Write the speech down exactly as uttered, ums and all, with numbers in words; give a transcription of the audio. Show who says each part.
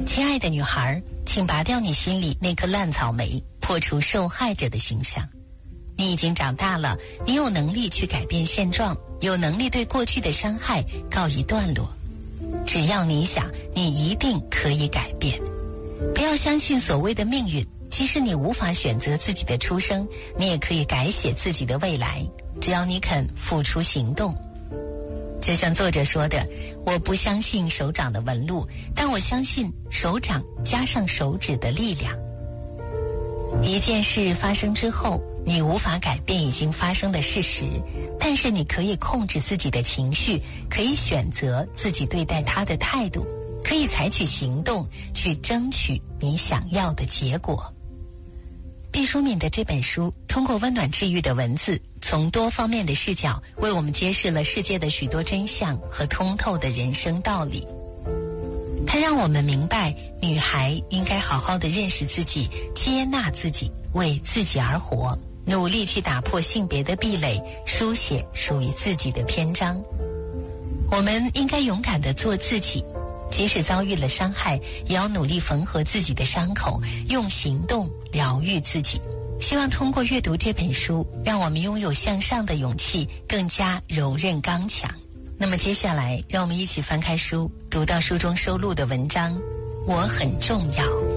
Speaker 1: 亲爱的女孩，请拔掉你心里那颗烂草莓，破除受害者的形象。你已经长大了，你有能力去改变现状，有能力对过去的伤害告一段落。只要你想，你一定可以改变。不要相信所谓的命运，即使你无法选择自己的出生，你也可以改写自己的未来，只要你肯付出行动。就像作者说的，我不相信手掌的纹路，但我相信手掌加上手指的力量。一件事发生之后，你无法改变已经发生的事实，但是你可以控制自己的情绪，可以选择自己对待它的态度，可以采取行动去争取你想要的结果。毕淑敏的这本书通过温暖治愈的文字，从多方面的视角为我们揭示了世界的许多真相和通透的人生道理。它让我们明白，女孩应该好好的认识自己，接纳自己，为自己而活，努力去打破性别的壁垒，书写属于自己的篇章。我们应该勇敢地做自己，即使遭遇了伤害，也要努力缝合自己的伤口，用行动疗愈自己。希望通过阅读这本书，让我们拥有向上的勇气，更加柔韧刚强。那么接下来，让我们一起翻开书，读到书中收录的文章《我很重要》。